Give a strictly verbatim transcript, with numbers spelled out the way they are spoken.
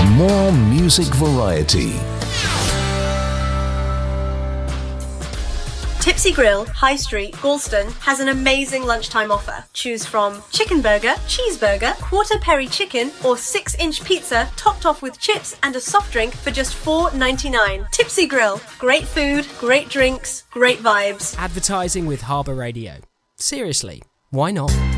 more music variety. Tipsy Grill, High Street, Galston has an amazing lunchtime offer. Choose from chicken burger, cheeseburger, quarter peri chicken, or six inch pizza topped off with chips and a soft drink for just four dollars and ninety-nine cents. Tipsy Grill. Great food, great drinks, great vibes. Advertising with Harbour Radio. Seriously, why not?